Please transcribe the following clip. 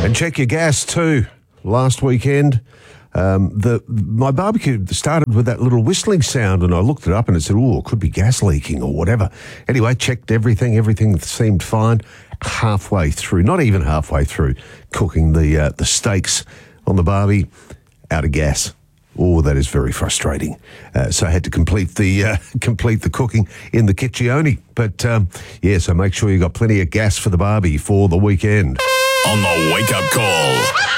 And check your gas too. Last weekend, my barbecue started with that little whistling sound, and I looked it up and it said, it could be gas leaking or whatever. Anyway, checked everything. Everything seemed fine. Halfway through, not even halfway through, cooking the steaks on the barbie, out of gas. Oh, that is very frustrating. So I had to complete the cooking in the kitchione. But so make sure you got plenty of gas for the barbie for the weekend. On the Wake Up Call.